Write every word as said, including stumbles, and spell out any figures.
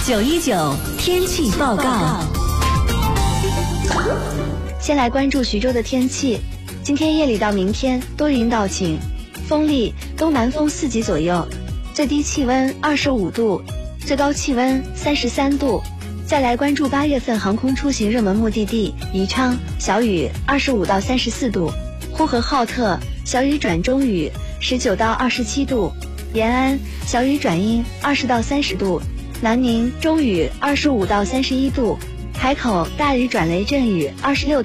九一九天气报告。 先来关注徐州的天气，今天夜里到明天多云到晴，风力东南风四级左右，最低气温二十五度，最高气温三十三度。再来关注八月份航空出行热门目的地宜昌，小雨二十五到三十四度；呼和浩特小雨转中雨十九到二十七度；延安小雨转阴二十到三十度；南宁中雨二十五到三十一度；海口大雨转雷阵雨二十六。